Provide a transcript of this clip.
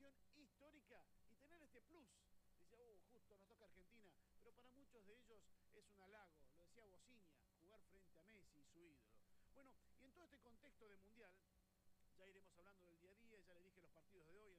selección histórica y tener este plus. Dice, justo nos toca Argentina, pero para muchos de ellos es un halago, lo decía Bociña, jugar frente a Messi, su ídolo. Bueno, y en todo este contexto de Mundial, ya iremos hablando del día a día, ya le dije los partidos de hoy.